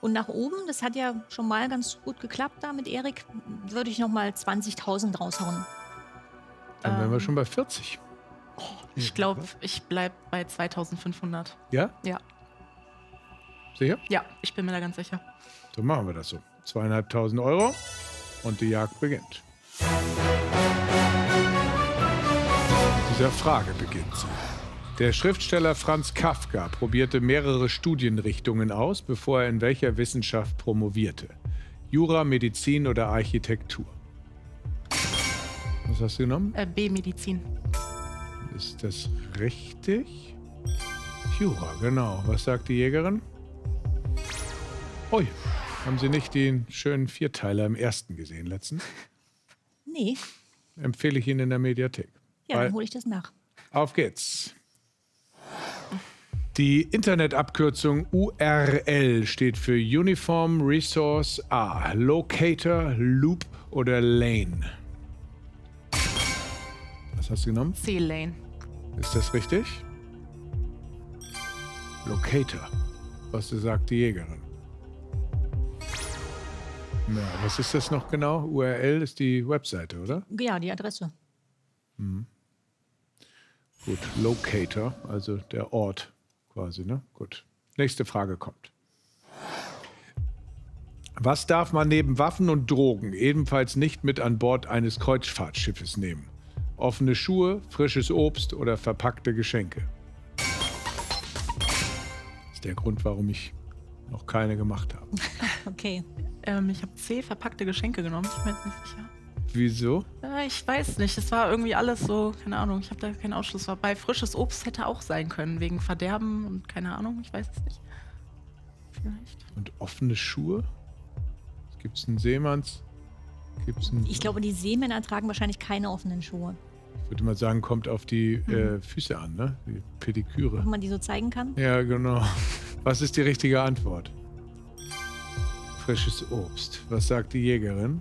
Und nach oben, das hat ja schon mal ganz gut geklappt da mit Erik, würde ich nochmal 20.000 raushauen. Dann wären wir schon bei 40. Ich glaube, ich bleibe bei 2.500. Ja? Ja. Sicher? Ja, ich bin mir da ganz sicher. So machen wir das so. 2.500 € und die Jagd beginnt. Mit dieser Frage beginnt sie. Der Schriftsteller Franz Kafka probierte mehrere Studienrichtungen aus, bevor er in welcher Wissenschaft promovierte. Jura, Medizin oder Architektur? Was hast du genommen? B-Medizin. Ist das richtig? Jura, genau. Was sagt die Jägerin? Ui, haben Sie nicht den schönen Vierteiler im ersten gesehen letztens? Nee, Empfehle ich Ihnen in der Mediathek. ja, dann hole ich das nach. Auf geht's. Die Internetabkürzung URL steht für Uniform Resource A, Locator, Loop oder Lane. Was hast du genommen? C-Lane. Ist das richtig? Locator. Was sagt die Jägerin? Na, was ist das noch genau? URL ist die Webseite, oder? Ja, die Adresse. Gut, Locator, also der Ort quasi, ne? Gut. Nächste Frage kommt. Was darf man neben Waffen und Drogen ebenfalls nicht mit an Bord eines Kreuzfahrtschiffes nehmen? Offene Schuhe, frisches Obst oder verpackte Geschenke? Das ist der Grund, warum ich noch keine gemacht habe. Okay. Ich habe C, verpackte Geschenke genommen. Ich bin mir jetzt nicht sicher. Wieso? Ich weiß nicht. Es war irgendwie alles so, keine Ahnung. Ich habe da keinen Ausschluss. Bei frisches Obst hätte auch sein können, wegen Verderben und keine Ahnung. Ich weiß es nicht. Vielleicht. Und offene Schuhe? Gibt es einen Seemanns? Gibt's einen, Ich glaube, die Seemänner tragen wahrscheinlich keine offenen Schuhe. ich würde mal sagen, kommt auf die Füße an, ne? Die Pediküre. Ob man die so zeigen kann. Ja, genau. Was ist die richtige Antwort? Frisches Obst. Was sagt die Jägerin?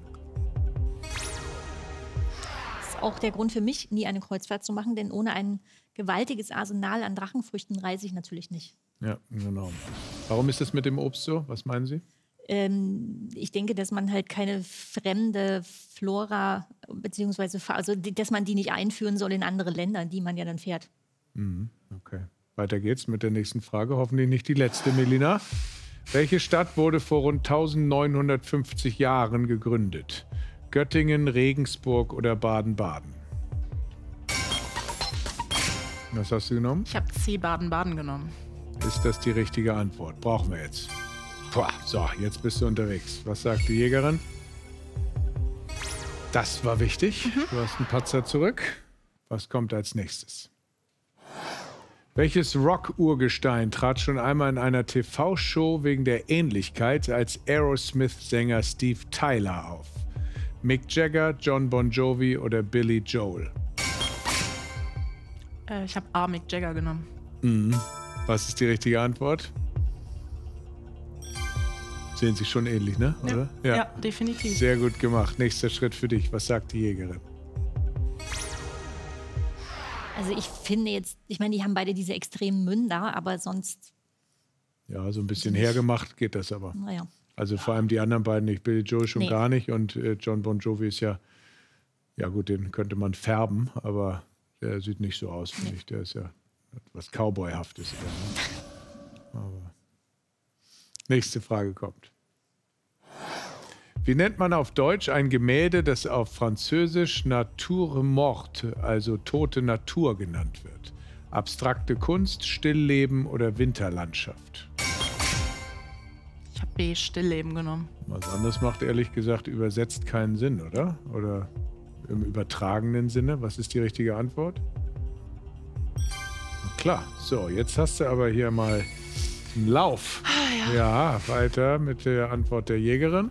Das ist auch der Grund für mich, nie eine Kreuzfahrt zu machen, denn ohne ein gewaltiges Arsenal an Drachenfrüchten reise ich natürlich nicht. Ja, genau. Warum ist das mit dem Obst so? Was meinen Sie? Ich denke, dass man halt keine fremde Flora, beziehungsweise, also dass man die nicht einführen soll in andere Länder, die man ja dann fährt. Okay. Weiter geht's mit der nächsten Frage. Hoffentlich nicht die letzte, Melina. Welche Stadt wurde vor rund 1950 Jahren gegründet? Göttingen, Regensburg oder Baden-Baden? Was hast du genommen? Ich habe C, Baden-Baden genommen. Ist das die richtige Antwort? Brauchen wir jetzt. Boah, so, jetzt bist du unterwegs. Was sagt die Jägerin? Das war wichtig. Du hast einen Patzer zurück. Was kommt als nächstes? Welches Rock-Urgestein trat schon einmal in einer TV-Show wegen der Ähnlichkeit als Aerosmith-Sänger Steve Tyler auf? Mick Jagger, John Bon Jovi oder Billy Joel? Ich habe A, Mick Jagger genommen. Was ist die richtige Antwort? Sehen sich schon ähnlich, ne? Ja. Oder? Ja, definitiv. Sehr gut gemacht. Nächster Schritt für dich. Was sagt die Jägerin? Also ich finde jetzt, ich meine, die haben beide diese extremen Münder, aber sonst, Ja, so ein bisschen hergemacht geht das aber. naja. Also vor allem die anderen beiden nicht. Billy Joel schon Nee. gar nicht. Und John Bon Jovi ist ja gut, den könnte man färben, aber der sieht nicht so aus, finde ich. Der ist ja was Cowboyhaftes. Ne? Aber nächste Frage kommt. Wie nennt man auf Deutsch ein Gemälde, das auf Französisch Nature morte, also tote Natur genannt wird? Abstrakte Kunst, Stillleben oder Winterlandschaft? Ich habe B, Stillleben genommen. Was anderes macht ehrlich gesagt übersetzt keinen Sinn, oder? Oder im übertragenen Sinne? Was ist die richtige Antwort? Na klar. So, jetzt hast du aber hier mal einen Lauf. Ja, weiter mit der Antwort der Jägerin.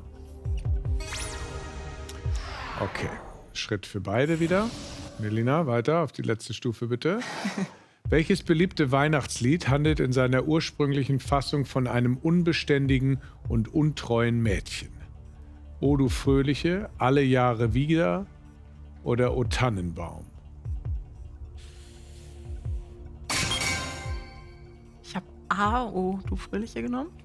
Okay, Schritt für beide wieder. Melina, weiter auf die letzte Stufe bitte. Welches beliebte Weihnachtslied handelt in seiner ursprünglichen Fassung von einem unbeständigen und untreuen Mädchen? O du Fröhliche, alle Jahre wieder oder O Tannenbaum? Ich habe A, O, du Fröhliche genommen.